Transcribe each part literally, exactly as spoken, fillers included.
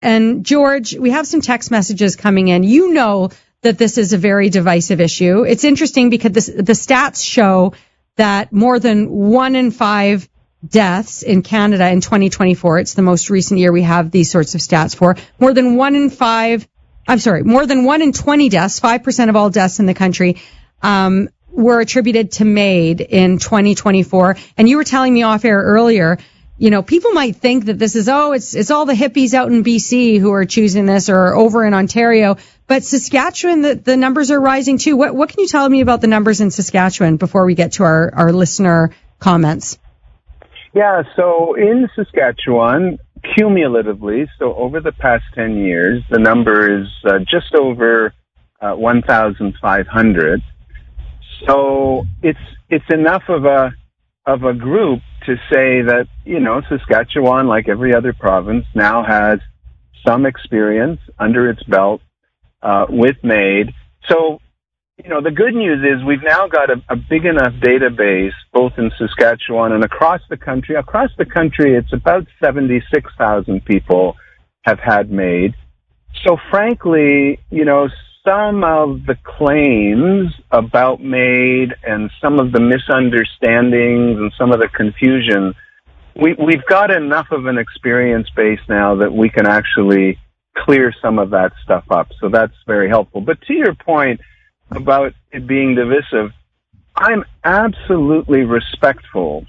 And George, we have some text messages coming in. You know that this is a very divisive issue. It's interesting because this, the stats show that more than one in five deaths in Canada in twenty twenty-four, it's the most recent year we have these sorts of stats for, more than one in five, I'm sorry, more than one in twenty deaths, five percent of all deaths in the country, um, were attributed to MAID in twenty twenty-four. And you were telling me off air earlier, you know, people might think that this is, oh, it's, it's all the hippies out in B C who are choosing this or over in Ontario. But Saskatchewan, the, the numbers are rising too. What, what can you tell me about the numbers in Saskatchewan before we get to our, our listener comments? Yeah, so in Saskatchewan, cumulatively, so over the past ten years, the number is uh, just over uh, one thousand five hundred. So it's it's enough of a of a group to say that, you know, Saskatchewan, like every other province, now has some experience under its belt uh, with MAID. So, you know, the good news is we've now got a, a big enough database, both in Saskatchewan and across the country. Across the country, it's about seventy-six thousand people have had MAID. So frankly, you know, some of the claims about MAID and some of the misunderstandings and some of the confusion, we, we've got enough of an experience base now that we can actually clear some of that stuff up. So that's very helpful. But to your point about it being divisive, I'm absolutely respectful,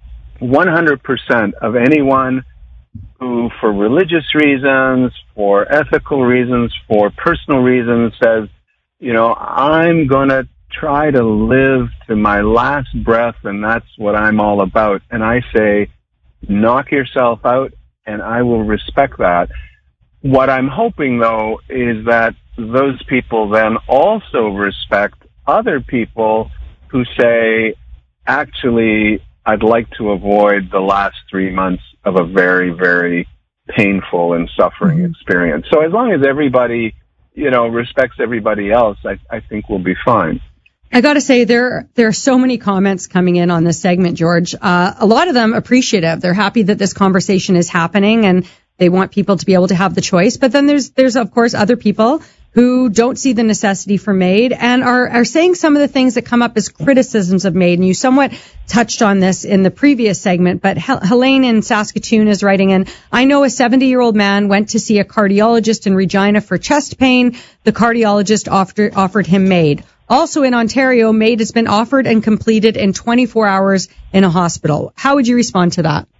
one hundred percent, of anyone who, for religious reasons, for ethical reasons, for personal reasons, says, you know, I'm going to try to live to my last breath, and that's what I'm all about. And I say, knock yourself out, and I will respect that. What I'm hoping, though, is that those people then also respect other people who say, actually, I'd like to avoid the last three months of a very, very painful and suffering experience. So as long as everybody, you know, respects everybody else, I, I think we'll be fine. I got to say, there there are so many comments coming in on this segment, George. Uh, a lot of them appreciative. They're happy that this conversation is happening and they want people to be able to have the choice. But then there's, there's of course, other people who don't see the necessity for MAID and are, are saying some of the things that come up as criticisms of MAID. And you somewhat touched on this in the previous segment, but Hel- Helene in Saskatoon is writing in, I know a seventy-year-old man went to see a cardiologist in Regina for chest pain. The cardiologist offered, offered him MAID. Also in Ontario, MAID has been offered and completed in twenty-four hours in a hospital. How would you respond to that?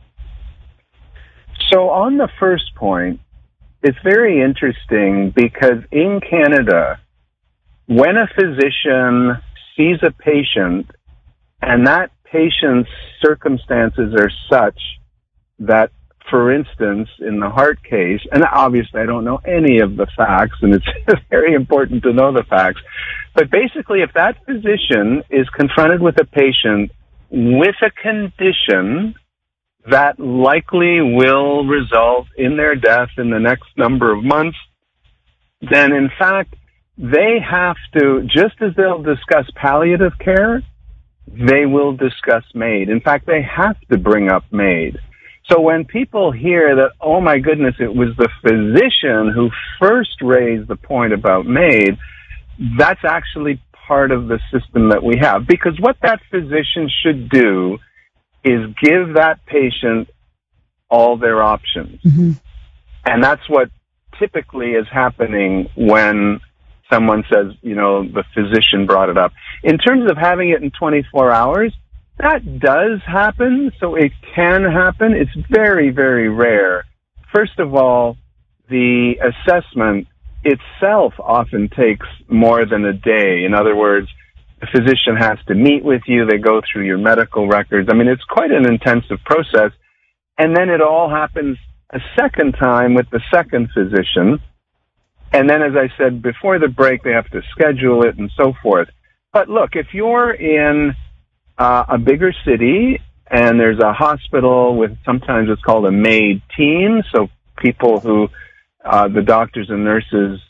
So on the first point, it's very interesting because in Canada, when a physician sees a patient and that patient's circumstances are such that, for instance, in the heart case, and obviously I don't know any of the facts, and it's very important to know the facts, but basically if that physician is confronted with a patient with a condition that likely will result in their death in the next number of months, then in fact, they have to, just as they'll discuss palliative care, they will discuss MAID. In fact, they have to bring up MAID. So when people hear that, oh my goodness, it was the physician who first raised the point about MAID, that's actually part of the system that we have. Because what that physician should do is give that patient all their options. Mm-hmm. And that's what typically is happening when someone says, you know, the physician brought it up. In terms of having it in twenty-four hours, that does happen, so it can happen. It's very, very rare. First of all, the assessment itself often takes more than a day. In other words, the physician has to meet with you. They go through your medical records. I mean, it's quite an intensive process. And then it all happens a second time with the second physician. And then, as I said before the break, they have to schedule it and so forth. But look, if you're in uh, a bigger city and there's a hospital with, sometimes it's called a MAID team, so people who, uh, the doctors and nurses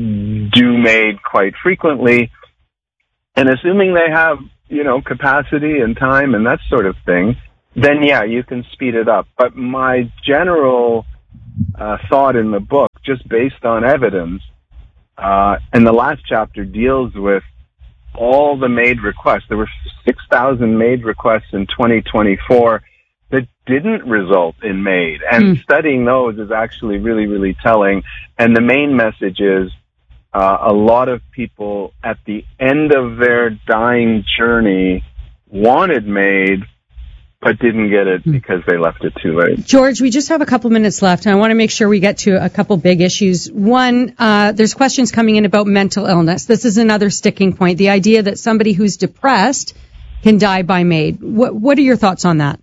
do MAID quite frequently, and assuming they have, you know, capacity and time and that sort of thing, then yeah, you can speed it up. But my general uh, thought in the book just based on evidence. Uh, and the last chapter deals with all the MAID requests. There were six thousand MAID requests in twenty twenty-four that didn't result in MAID. And mm. studying those is actually really, really telling. And the main message is uh, a lot of people at the end of their dying journey wanted MAID, but didn't get it because they left it too late. George, we just have a couple minutes left, and I want to make sure we get to a couple big issues. One, uh, there's questions coming in about mental illness. This is another sticking point, the idea that somebody who's depressed can die by MAID. What, what are your thoughts on that?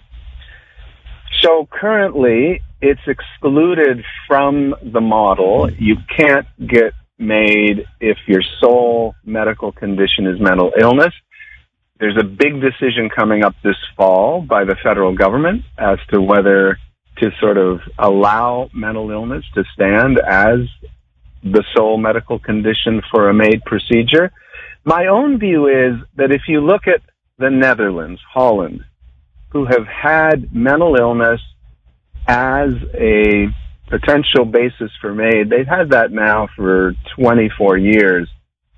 So currently, it's excluded from the model. You can't get MAID if your sole medical condition is mental illness. There's a big decision coming up this fall by the federal government as to whether to sort of allow mental illness to stand as the sole medical condition for a MAID procedure. My own view is that if you look at the Netherlands, Holland, who have had mental illness as a potential basis for MAID, they've had that now for twenty-four years.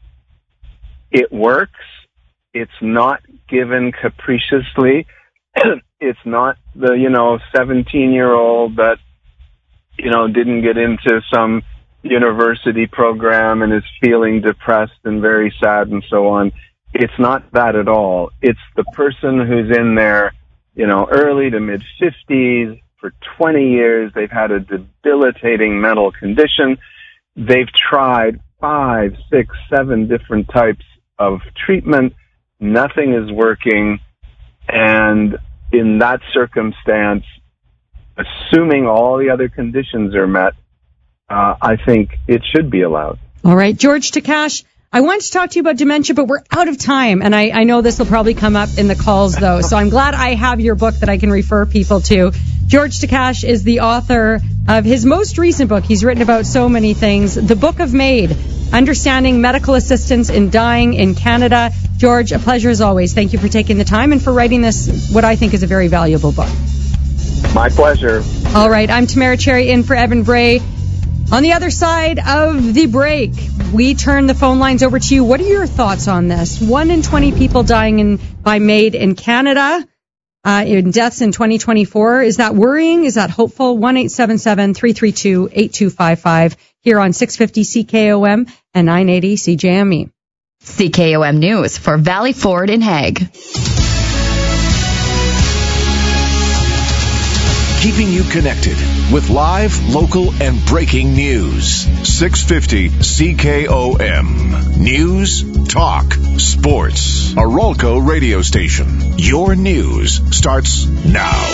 It works. It's not given capriciously. It's not the, you know, seventeen-year-old that, you know, didn't get into some university program and is feeling depressed and very sad and so on. It's not that at all. It's the person who's in their, you know, early to mid-fifties for twenty years. They've had a debilitating mental condition. They've tried five, six, seven different types of treatment. Nothing is working, and in that circumstance, assuming all the other conditions are met, uh, I think it should be allowed. All right, George Takash, I wanted to talk to you about dementia, but we're out of time, and I, I know this will probably come up in the calls, though, so I'm glad I have your book that I can refer people to. George Takash is the author of his most recent book. He's written about so many things. The Book of MAID, Understanding Medical Assistance in Dying in Canada. George, a pleasure as always. Thank you for taking the time and for writing this, what I think is a very valuable book. My pleasure. All right, I'm Tamara Cherry in for Evan Bray. On the other side of the break, we turn the phone lines over to you. What are your thoughts on this? One in twenty people dying in, by MAID in Canada. Uh, in deaths in twenty twenty-four. Is that worrying? Is that hopeful? one eight seven seven, three three two, eight two five five here on six fifty C K O M and nine eighty C J M E. C K O M News for Valley Ford in Hague. Keeping you connected with live, local, and breaking news. six fifty C K O M. News, talk, sports. A Rolco radio station. Your news starts now.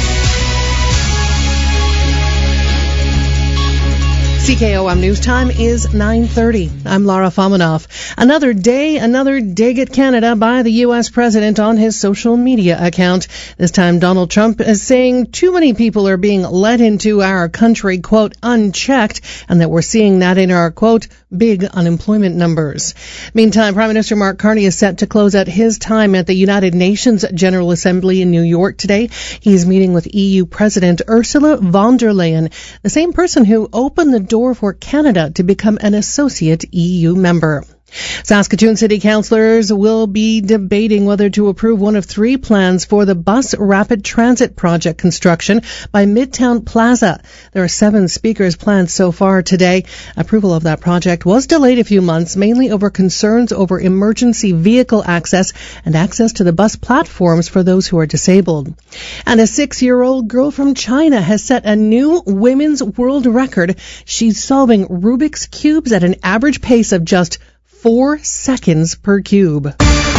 C K O M News Time is nine thirty. I'm Lara Famanoff. Another day, another dig at Canada by the U S president on his social media account. This time Donald Trump is saying too many people are being let into our country, quote, unchecked, and that we're seeing that in our, quote, big unemployment numbers. Meantime, Prime Minister Mark Carney is set to close out his time at the United Nations General Assembly in New York today. He's meeting with E U President Ursula von der Leyen, the same person who opened the door for Canada to become an associate E U member. Saskatoon City Councillors will be debating whether to approve one of three plans for the bus rapid transit project construction by Midtown Plaza. There are seven speakers planned so far today. Approval of that project was delayed a few months, mainly over concerns over emergency vehicle access and access to the bus platforms for those who are disabled. And a six-year-old girl from China has set a new women's world record. She's solving Rubik's Cubes at an average pace of just Four seconds per cube.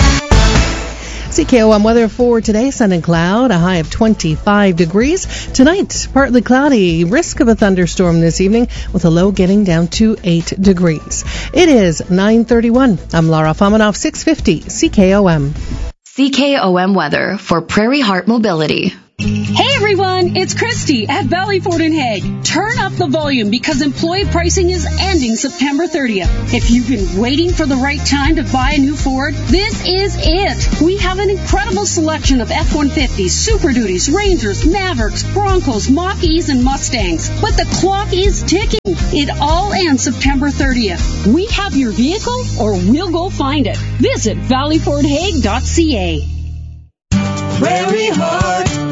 C K O M weather for today, sun and cloud, a high of twenty-five degrees. Tonight, partly cloudy, risk of a thunderstorm this evening with a low getting down to eight degrees. It is nine thirty-one. I'm Lara Famanoff, six fifty C K O M. C K O M weather for Prairie Heart Mobility. Hey everyone! everyone, it's Christy at Valley Ford in Hague. Turn up the volume because employee pricing is ending September thirtieth. If you've been waiting for the right time to buy a new Ford, this is it. We have an incredible selection of F one fifties, Super Duties, Rangers, Mavericks, Broncos, Mach-E's, and Mustangs. But the clock is ticking. It all ends September thirtieth. We have your vehicle or we'll go find it. Visit valley ford hague dot c a. Prairie Heart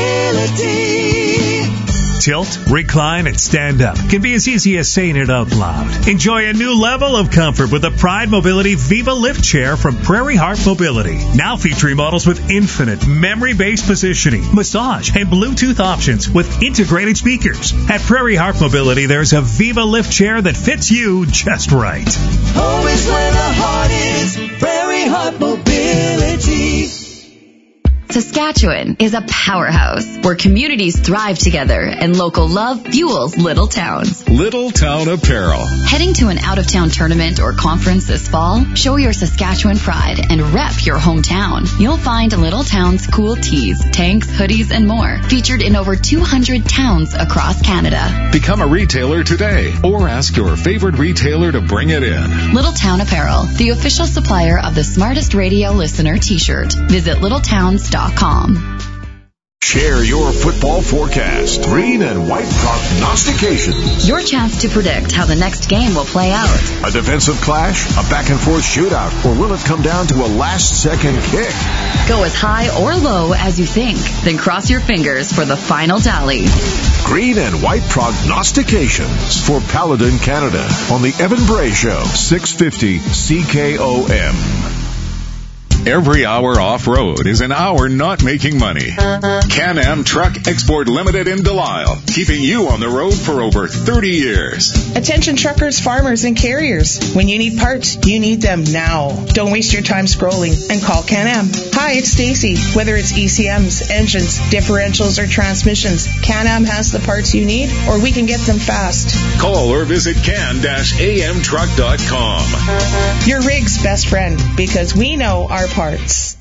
Mobility. Tilt, recline, and stand up can be as easy as saying it out loud. Enjoy a new level of comfort with the Pride Mobility Viva Lift Chair from Prairie Heart Mobility. Now featuring models with infinite memory-based positioning, massage, and Bluetooth options with integrated speakers. At Prairie Heart Mobility, there's a Viva Lift Chair that fits you just right. Home is where the heart is. Prairie Heart Mobility. Saskatchewan is a powerhouse where communities thrive together and local love fuels little towns. Little Town Apparel. Heading to an out-of-town tournament or conference this fall? Show your Saskatchewan pride and rep your hometown. You'll find Little Town's cool tees, tanks, hoodies, and more featured in over two hundred towns across Canada. Become a retailer today or ask your favorite retailer to bring it in. Little Town Apparel, the official supplier of the Smartest Radio Listener t-shirt. Visit little towns dot com. Share your football forecast. Green and white prognostications. Your chance to predict how the next game will play out. A defensive clash, a back-and-forth shootout, or will it come down to a last-second kick? Go as high or low as you think, then cross your fingers for the final tally. Green and white prognostications for Paladin Canada on the Evan Bray Show, six fifty C K O M. Every hour off-road is an hour not making money. Can-Am Truck Export Limited in Delisle, keeping you on the road for over thirty years. Attention truckers, farmers, and carriers. When you need parts, you need them now. Don't waste your time scrolling and call Can-Am. Hi, it's Stacy. Whether it's E C Ms, engines, differentials, or transmissions, Can-Am has the parts you need, or we can get them fast. Call or visit can dash a m truck dot com. Your rig's best friend, because we know our parts.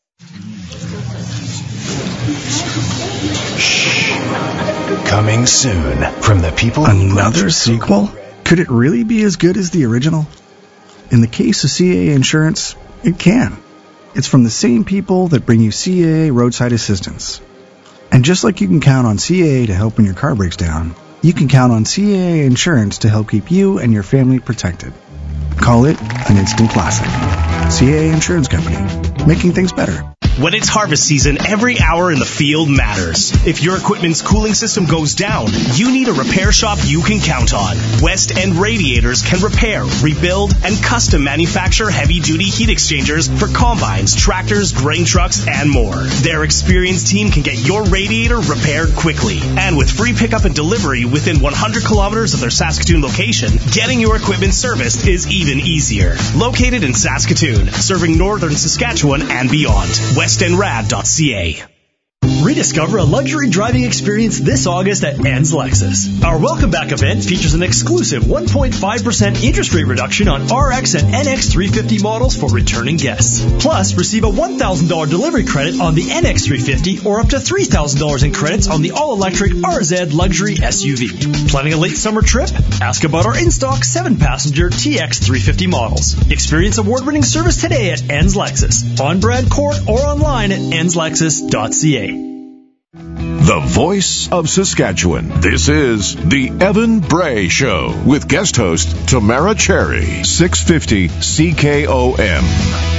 Shh. Coming soon from the people. Another sequel? Could it really be as good as the original? In the case of C A A Insurance, it can. It's from the same people that bring you C A A Roadside Assistance. And just like you can count on C A A to help when your car breaks down, you can count on C A A Insurance to help keep you and your family protected. Call it an instant classic. C A A Insurance Company, making things better. When it's harvest season, every hour in the field matters. If your equipment's cooling system goes down, you need a repair shop you can count on. West End Radiators can repair, rebuild, and custom manufacture heavy-duty heat exchangers for combines, tractors, grain trucks, and more. Their experienced team can get your radiator repaired quickly. And with free pickup and delivery within one hundred kilometers of their Saskatoon location, getting your equipment serviced is even easier. Located in Saskatoon, serving northern Saskatchewan and beyond. west end rad dot c a. Rediscover a luxury driving experience this August at Ann's Lexus. Our Welcome Back event features an exclusive one point five percent interest rate reduction on R X and N X three fifty models for returning guests. Plus, receive a one thousand dollars delivery credit on the N X three fifty or up to three thousand dollars in credits on the all-electric R Z luxury S U V. Planning a late summer trip? Ask about our in-stock seven passenger T X three fifty models. Experience award-winning service today at Ann's Lexus, on Brad Court or online at N S lexus dot c a. The voice of Saskatchewan. This is the Evan Bray Show with guest host Tamara Cherry, six fifty C K O M.